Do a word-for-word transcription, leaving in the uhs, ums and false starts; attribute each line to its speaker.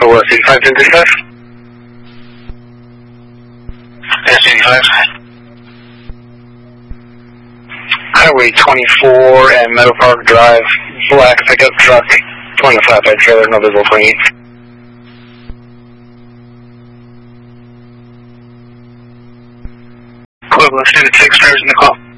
Speaker 1: Oh, uh, eighty-five ten thirty-five? S eighty-five. Highway twenty-four and Meadow Park Drive, black pickup truck, twenty flatbed trailer, no visible twenty-eight. Equivalent to the six drivers in the call.